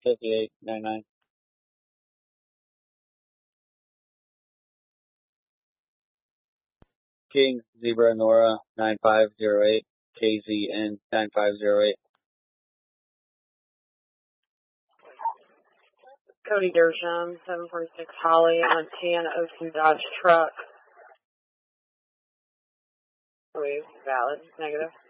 5899. King Zebra Nora 9508. KZN 9508. Cody Dersham, 746 Holly, on 10 Ocean Dodge truck. Valid, negative.